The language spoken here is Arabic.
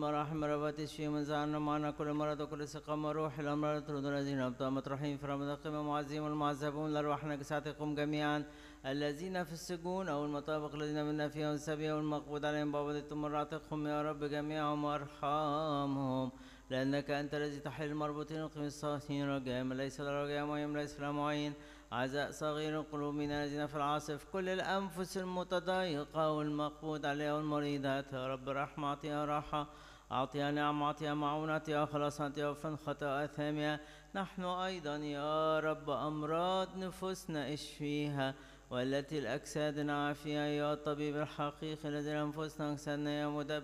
المراحم ربات الشيء من زعلنا معنا كل مرض وكل سقام وروح الأمراض ترد الذين أبطأ مطرحين في رمضان قمة معزين والمعذبون لأرواحنا كساتكم جميعا الذين في السجون أو المطابق الذين منا فيها والسبي والمقبوض عليهم بابدتم مراتقهم يا رب جميعهم وارحمهم لأنك أنت الذي تحل المربوطين وقم الصاحين رجاء ليس لرجاء معين ليس لا معين عزاء صغير القلوب من الذين في العاصف كل الأنفس المتضايقة والمقبوض عليها والمريضات يا رب رحمة أعطيها راحة أعطيها نعمة أعطيها معونة أعطيها خلاص أعطيها وفن خطأ ثامية نحن أيضا يا رب أمراض نفوسنا اشفيها والتي الأجساد عافية يا الطبيب الحقيقي الذي أنفسنا أجسادنا يا مدبر